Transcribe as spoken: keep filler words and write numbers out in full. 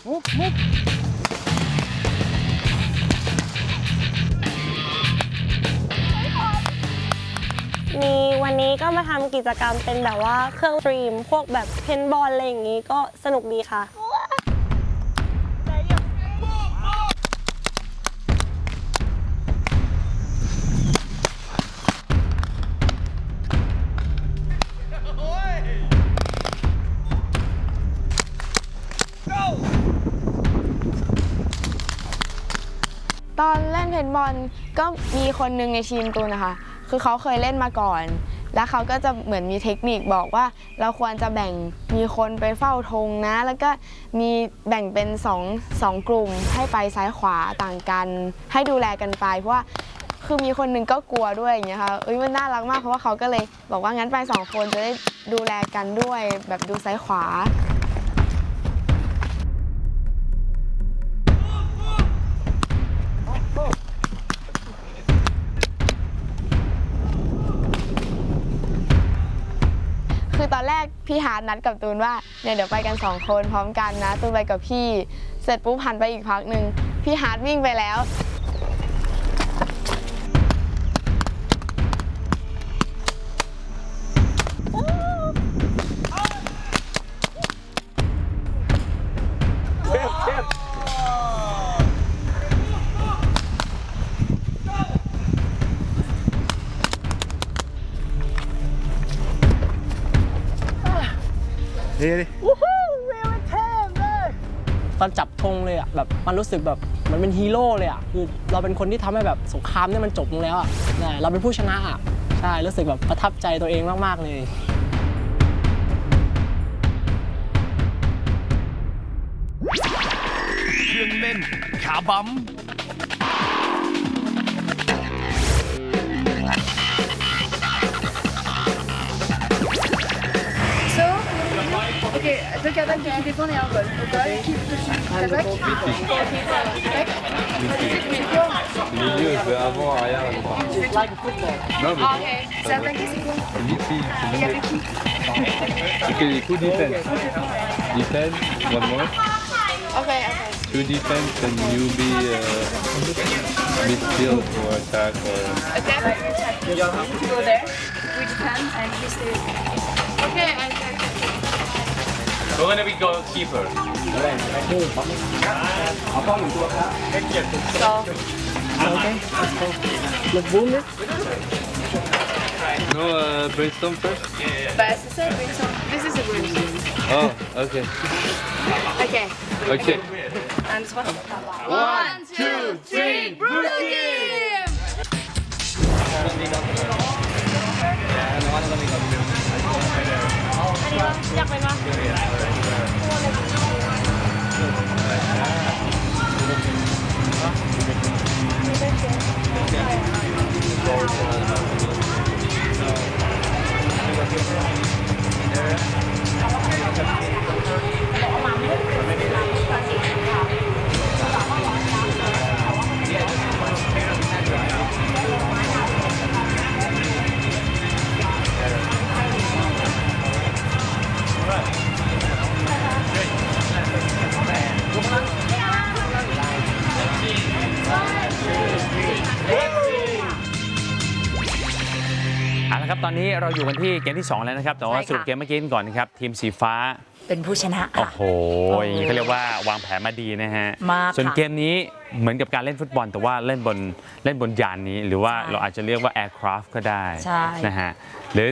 มุกมุกมีวันนี้ก็มาทำกิจกรรมเป็นแบบว่าเครื่องสตรีมพวกแบบเพนบอลอะไรอย่างนี้ก็สนุกดีค่ะตอนเล่นเพนบอลก็มีคนหนึ่งในทีมตูนนะคะคือเขาเคยเล่นมาก่อนแล้วเขาก็จะเหมือนมีเทคนิคบอกว่าเราควรจะแบ่งมีคนไปเฝ้าธงนะแล้วก็มีแบ่งเป็นสองสองกลุ่มให้ไปซ้ายขวาต่างกันให้ดูแลกันไปเพราะว่าคือมีคนหนึ่งก็กลัวด้วยอย่างเงี้ยค่ะเอ้ยมันน่ารักมากเพราะว่าเขาก็เลยบอกว่างั้นไปสองคนจะได้ดูแลกันด้วยแบบดูซ้ายขวาคือตอนแรกพี่ฮาร์ดนัดกับตูนว่าเนี่ยเดี๋ยวไปกันสองคนพร้อมกันนะตูนไปกับพี่เสร็จปุ๊บหันไปอีกพักหนึ่งพี่ฮาร์ดวิ่งไปแล้วนี่ดิตอนจับธงเลยอ่ะแบบมันรู้สึกแบบมันเป็นฮีโร่เลยอ่ะคือเราเป็นคนที่ทำให้แบบสงครามเนี่ยมันจบลงแล้วอ่ะเราเป็นผู้ชนะอ่ะใช่รู้สึกแบบประทับใจตัวเองมากๆเลยเครื่องเล่นขาบัม Ok, deux attaques qui défendent et un goal. Le goal, qui dessus. Attaque. Tac. Milieu, je vais avant, arrière. Tu fais tout. Non, mais Ah, ok. C'est attaqué, c'est quoi midfield, c'est Il y avait qui Ok, les coups defense. Defense, one more. Ok, ok. Two defense and you be uh, midfield for attack or... Attack. You go there. We defend and he stays. Okay, attack. We're gonna be goalkeeper. So. No, uh, brainstorm first? Bah, c'est ça, brainstorm. This is a brainstorm. Oh, okay. Okay. Okay. And trois. One, two, three, Blue Team! อยากเป็นว่าเอาละครับตอนนี้เราอยู่กันที่เกมที่สองแล้วนะครับแต่ว่าสรุปเกมเมื่อกี้ก่อนนะครับทีมสีฟ้าเป็นผู้ชนะโอ้โหเขาเรียกว่าวางแผนมาดีนะฮะส่วนเกมนี้เหมือนกับการเล่นฟุตบอลแต่ว่าเล่นบนเล่นบนยานนี้หรือว่าเราอาจจะเรียกว่า aircraft ก็ได้นะฮะหรือ